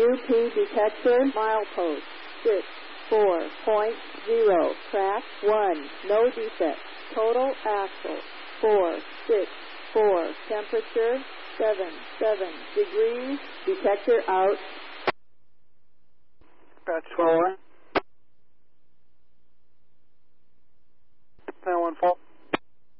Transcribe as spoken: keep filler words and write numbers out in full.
U P detector, milepost, six, four point zero, track, one, no defect. Total axle, four, six, four, temperature, seven, seven degrees, detector out. Patch four.